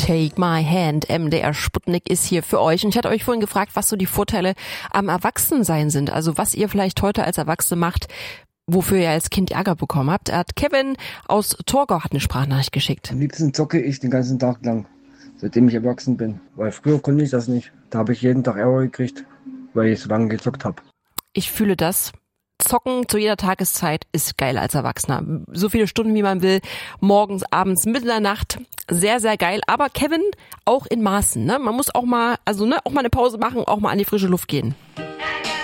Take My Hand. MDR Sputnik ist hier für euch. Und ich hatte euch vorhin gefragt, was so die Vorteile am Erwachsensein sind. Also was ihr vielleicht heute als Erwachsene macht, wofür ihr als Kind Ärger bekommen habt. Kevin aus Torgau hat eine Sprachnachricht geschickt. Am liebsten zocke ich den ganzen Tag lang, seitdem ich erwachsen bin. Weil früher konnte ich das nicht. Da habe ich jeden Tag Ärger gekriegt, weil ich so lange gezockt habe. Ich fühle das. Zocken zu jeder Tageszeit ist geil als Erwachsener. So viele Stunden, wie man will. Morgens, abends, mitten in der Nacht. Sehr, sehr geil. Aber Kevin, auch in Maßen, ne? Man muss auch mal, auch mal eine Pause machen, auch mal an die frische Luft gehen.